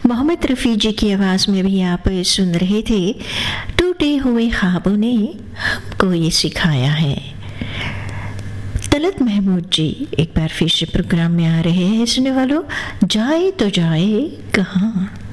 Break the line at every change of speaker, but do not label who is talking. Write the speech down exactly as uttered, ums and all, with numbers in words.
मोहम्मद रफ़ी जी की आवाज़ में भी आप सुन रहे थे टूटे हुए ख्वाबों ने हमको ये सिखाया है। तलत महमूद जी एक बार फिर से प्रोग्राम में आ रहे हैं। सुनने वालों, जाए तो जाए कहाँ।